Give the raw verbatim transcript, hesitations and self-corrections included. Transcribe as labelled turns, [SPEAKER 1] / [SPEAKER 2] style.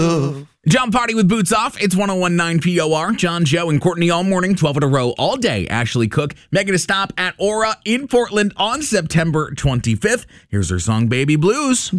[SPEAKER 1] John Party with Boots Off. It's one oh one point nine P O R. John, Joe, and Courtney all morning, twelve in a row, all day. Ashley Cook making a stop at Aura in Portland on September twenty-fifth. Here's her song, Baby Blues.